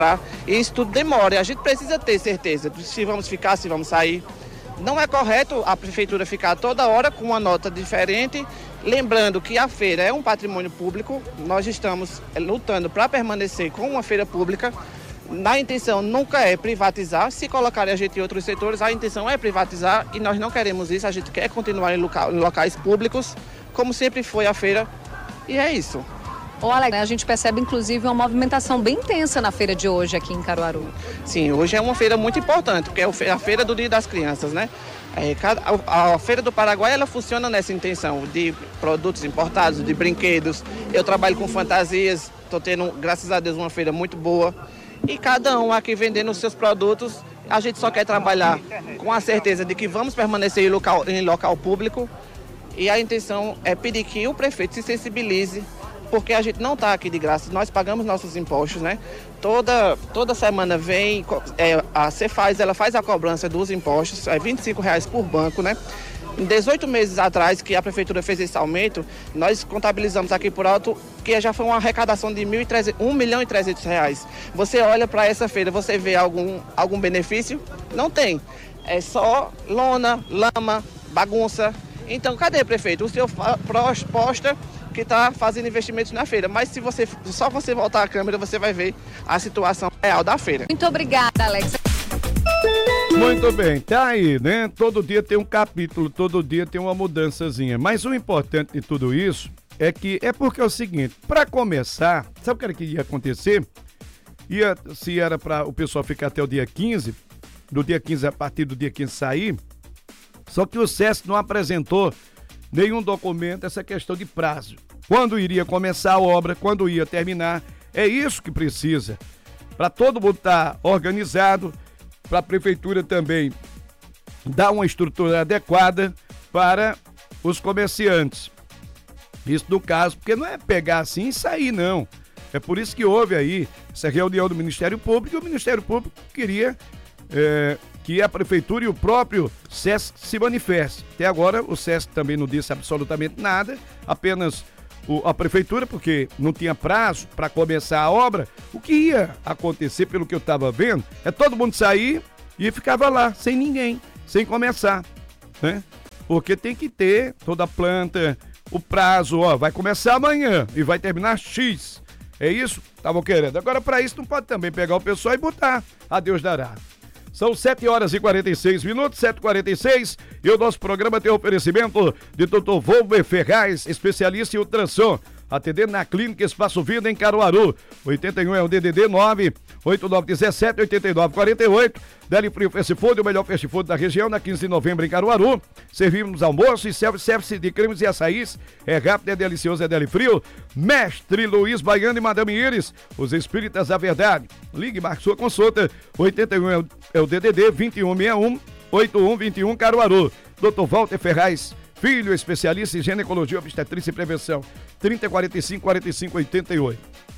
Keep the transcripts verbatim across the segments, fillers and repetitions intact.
E isso tudo demora, e a gente precisa ter certeza de se vamos ficar, se vamos sair. Não é correto a prefeitura ficar toda hora com uma nota diferente, lembrando que a feira é um patrimônio público, nós estamos lutando para permanecer com uma feira pública. A intenção nunca é privatizar, se colocarem a gente em outros setores, a intenção é privatizar e nós não queremos isso, a gente quer continuar em, local, em locais públicos, como sempre foi a feira, e é isso. Olha, a gente percebe inclusive uma movimentação bem intensa na feira de hoje aqui em Caruaru. Sim, hoje é uma feira muito importante, porque é a feira do Dia das Crianças, né? É, a, a Feira do Paraguai, ela funciona nessa intenção de produtos importados, de brinquedos. Eu trabalho com fantasias, estou tendo, graças a Deus, uma feira muito boa. E cada um aqui vendendo os seus produtos, a gente só quer trabalhar com a certeza de que vamos permanecer em local, em local público. E a intenção é pedir que o prefeito se sensibilize, porque a gente não está aqui de graça, nós pagamos nossos impostos, né? Toda, toda semana vem, é, a Cefaz, ela faz a cobrança dos impostos, é vinte e cinco reais por banco, né? Em dezoito meses atrás, que a prefeitura fez esse aumento, nós contabilizamos aqui por alto que já foi uma arrecadação de um milhão e trezentos reais. Você olha para essa feira, você vê algum, algum benefício? Não tem. É só lona, lama, bagunça. Então, cadê, prefeito? O senhor posta que está fazendo investimentos na feira, mas se você só você voltar a câmera, você vai ver a situação real da feira. Muito obrigada, Alex. Muito bem, tá aí, né? Todo dia tem um capítulo, todo dia tem uma mudançazinha, mas o importante de tudo isso é que, é porque é o seguinte, para começar, sabe o que era que ia acontecer? Ia, se era para o pessoal ficar até o dia quinze, do dia quinze, a partir do dia quinze sair, só que o SESC não apresentou nenhum documento, essa questão de prazo. Quando iria começar a obra, quando ia terminar, é isso que precisa. Para todo mundo estar organizado, para a prefeitura também dar uma estrutura adequada para os comerciantes. Isso no caso, porque não é pegar assim e sair, não. É por isso que houve aí essa reunião do Ministério Público, e o Ministério Público queria é, que a prefeitura e o próprio SESC se manifestem. Até agora o SESC também não disse absolutamente nada, apenas o, a prefeitura, porque não tinha prazo para começar a obra. O que ia acontecer, pelo que eu estava vendo, é todo mundo sair e ficava lá, sem ninguém, sem começar, né? Porque tem que ter toda a planta, o prazo, ó, vai começar amanhã e vai terminar X. É isso? Estavam querendo. Agora, para isso, não pode também pegar o pessoal e botar a Deus dará. São sete horas e quarenta e seis minutos, sete e quarenta e seis, e o nosso programa tem o oferecimento de doutor Volver Ferraz, especialista em ultrassom, atendendo na Clínica Espaço Vida em Caruaru. oitenta e um é o D D D nove oito nove um sete oito nove quatro oito. Deli Frio Fast Food, o melhor fast food da região, na quinze de novembro em Caruaru. Servimos almoço e self-service de cremes e açaís. É rápido, é delicioso, é Deli Frio. Mestre Luiz Baiano e Madame Iris, os espíritas da verdade. Ligue, marque sua consulta. oitenta e um é o D D D vinte e um sessenta e um oitenta e um vinte e um Caruaru. doutor Walter Ferraz Filho, especialista em ginecologia, obstetrícia e prevenção. trinta, quarenta e cinco, quarenta e cinco, oitenta e oito.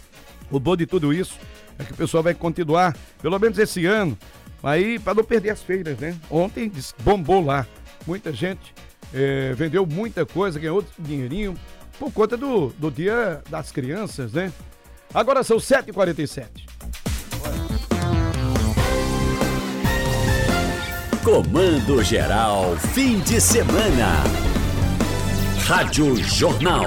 O bom de tudo isso é que o pessoal vai continuar, pelo menos esse ano, aí para não perder as feiras, né? Ontem bombou lá. Muita gente é, vendeu muita coisa, ganhou dinheirinho por conta do, do Dia das Crianças, né? Agora são sete e quarenta e sete. Comando Geral, fim de semana. Rádio Jornal.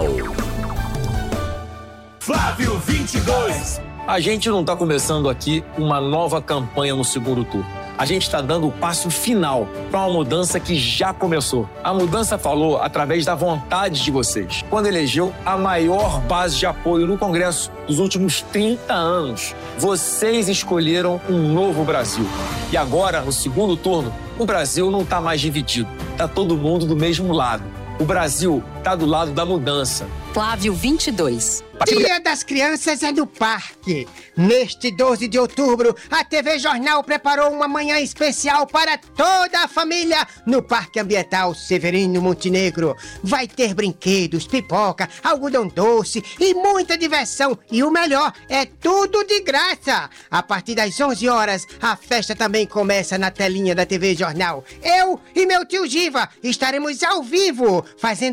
Flávio vinte e dois. A gente não está começando aqui uma nova campanha no segundo turno. A gente está dando o passo final para uma mudança que já começou. A mudança falou através da vontade de vocês, quando elegeu a maior base de apoio no Congresso dos últimos trinta anos. Vocês escolheram um novo Brasil. E agora, no segundo turno, o Brasil não está mais dividido. Está todo mundo do mesmo lado. O Brasil está do lado da mudança. Flávio vinte e dois. Dia das Crianças é no Parque. Neste doze de outubro, a T V Jornal preparou uma manhã especial para toda a família no Parque Ambiental Severino Montenegro. Vai ter brinquedos, pipoca, algodão doce e muita diversão. E o melhor, é tudo de graça. A partir das onze horas, a festa também começa na telinha da T V Jornal. Eu e meu tio Giva estaremos ao vivo fazendo a festa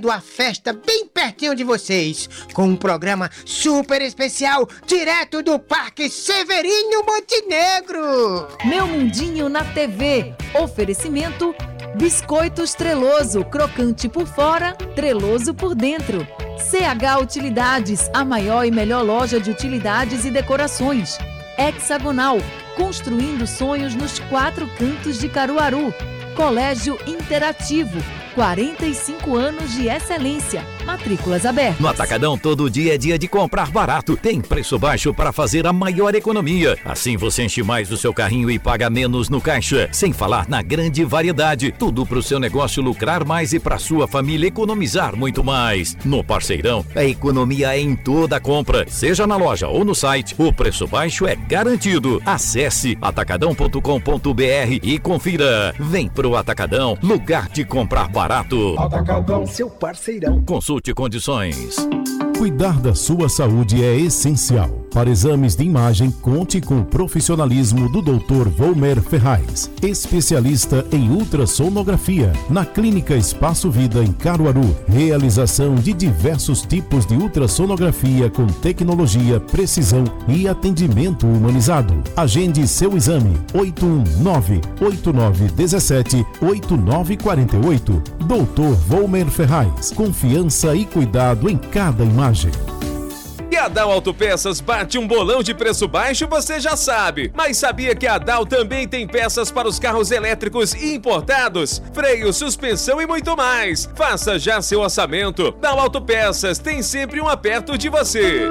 festa bem pertinho de vocês, com um programa super especial, direto do Parque Severino Montenegro. Meu Mundinho na T V. Oferecimento Biscoitos Treloso, crocante por fora, treloso por dentro. C H Utilidades, a maior e melhor loja de utilidades e decorações. Hexagonal, construindo sonhos nos quatro cantos de Caruaru. Colégio Interativo, quarenta e cinco anos de excelência. Matrículas abertas. No Atacadão, todo dia é dia de comprar barato. Tem preço baixo para fazer a maior economia. Assim você enche mais o seu carrinho e paga menos no caixa. Sem falar na grande variedade. Tudo para o seu negócio lucrar mais e para sua família economizar muito mais. No Parceirão, a economia é em toda a compra. Seja na loja ou no site, o preço baixo é garantido. Acesse atacadão ponto com ponto b r e confira. Vem pro Atacadão, lugar de comprar barato. Atacadão, seu parceirão. Consulte condições. Cuidar da sua saúde é essencial. Para exames de imagem, conte com o profissionalismo do doutor Volmer Ferraz, especialista em ultrassonografia, na Clínica Espaço Vida, em Caruaru. Realização de diversos tipos de ultrassonografia com tecnologia, precisão e atendimento humanizado. Agende seu exame. oito um nove, oito nove um sete, oito nove quatro oito. doutor Volmer Ferraz. Confiança e cuidado em cada imagem. E a Dal Autopeças bate um bolão de preço baixo, você já sabe. Mas sabia que a Dal também tem peças para os carros elétricos e importados? Freio, suspensão e muito mais. Faça já seu orçamento. Dal Autopeças tem sempre um perto de você.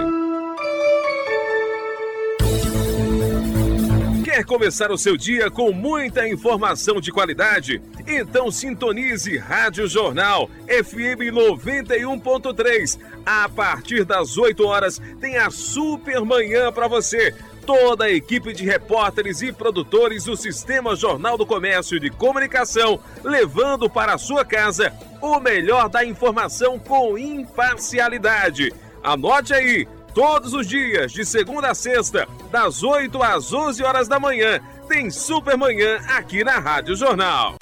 Quer começar o seu dia com muita informação de qualidade? Então sintonize Rádio Jornal F M noventa e um ponto três. A partir das oito horas tem a Super Manhã para você. Toda a equipe de repórteres e produtores do Sistema Jornal do Comércio e de Comunicação, levando para a sua casa o melhor da informação com imparcialidade. Anote aí. Todos os dias, de segunda a sexta, das oito às onze horas da manhã, tem Super Manhã aqui na Rádio Jornal.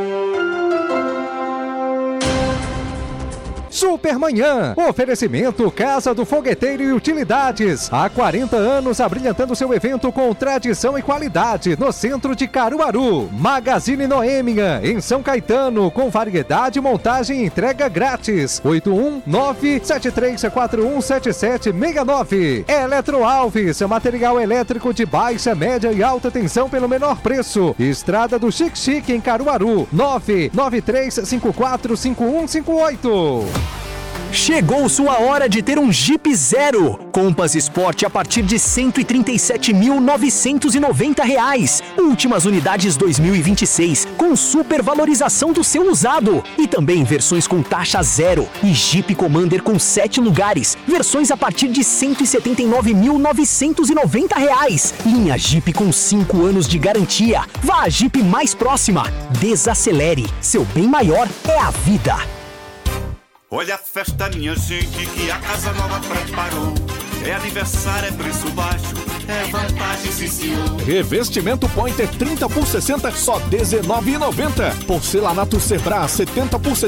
Supermanhã, oferecimento Casa do Fogueteiro e Utilidades. Há quarenta anos abrilhantando seu evento com tradição e qualidade no centro de Caruaru. Magazine Noêmia, em São Caetano, com variedade, montagem e entrega grátis. oito um nove, sete três quatro um, sete sete seis nove. Eletro Alves, material elétrico de baixa, média e alta tensão pelo menor preço. Estrada do Chique Chique em Caruaru, nove nove três cinco quatro cinco um cinco oito. Chegou sua hora de ter um Jeep Zero. Compass Sport a partir de cento e trinta e sete mil novecentos e noventa reais. Últimas unidades dois mil e vinte e seis, com super valorização do seu usado. E também versões com taxa zero. E Jeep Commander com sete lugares. Versões a partir de cento e setenta e nove mil novecentos e noventa reais. Linha Jeep com cinco anos de garantia. Vá à Jeep mais próxima. Desacelere. Seu bem maior é a vida. Olha a festa, minha gente, que a Casa Nova preparou. É aniversário, é preço baixo, é vantagem, sim senhor. Revestimento Pointer trinta por sessenta, só dezenove reais e noventa centavos. Porcelanato Sebra setenta por setenta